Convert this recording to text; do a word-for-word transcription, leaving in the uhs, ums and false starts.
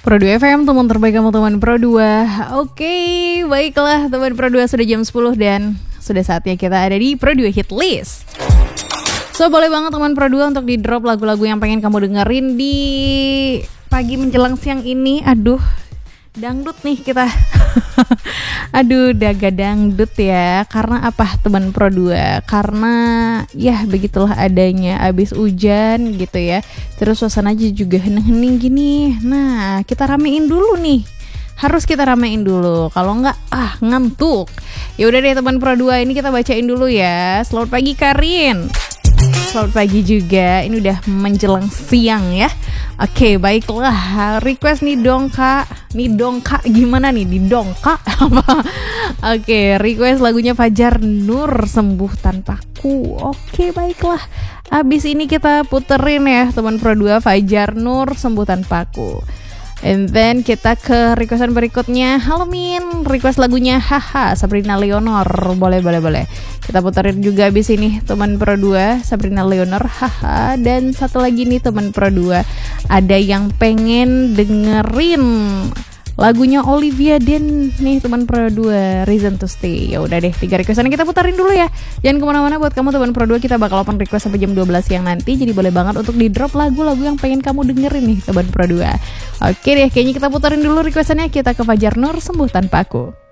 Pro dua F M, teman terbaik kamu teman Pro dua. Oke, baiklah teman Pro dua, sudah jam sepuluh dan sudah saatnya kita ada di Pro dua Hit List. So, boleh banget teman Pro dua untuk di drop lagu-lagu yang pengen kamu dengerin di pagi menjelang siang ini. Aduh, dangdut nih kita. Aduh, daga dangdut ya. Karena apa teman Pro dua? Karena ya begitulah adanya, abis hujan gitu ya. Terus suasana aja juga hening-hening gini. Nah, kita ramein dulu nih. Harus kita ramein dulu. Kalau enggak, ah ngantuk. Ya udah deh teman Pro dua, ini kita bacain dulu ya. Selamat pagi Karin. Selamat pagi juga. Ini udah menjelang siang ya. Oke, baiklah. Request nih dong kak. Nih dong kak, gimana nih? Di dong kak apa? Oke, request lagunya Fajar Nur, Sembuh Tanpaku. Oke, baiklah. Abis ini kita puterin ya teman Pro dua, Fajar Nur, Sembuh Tanpaku. And then kita ke requestan berikutnya. Halo Min, request lagunya Haha, Sabrina Leonor. Boleh, boleh, boleh. Kita puterin juga abis ini teman Pro dua, Sabrina Leonor, Haha. Dan satu lagi nih teman Pro dua, ada yang pengen dengerin lagunya Olivia Den nih teman Pro dua, Reason to Stay. Ya udah deh, tiga requestan kita putarin dulu ya. Jangan kemana-mana buat kamu teman Pro dua, kita bakal open request sampai jam dua belas siang nanti. Jadi boleh banget untuk di drop lagu-lagu yang pengen kamu dengerin nih teman Pro dua. Oke deh, kayaknya kita putarin dulu requestannya. Kita ke Fajar Nur, Sembuh Tanpaku.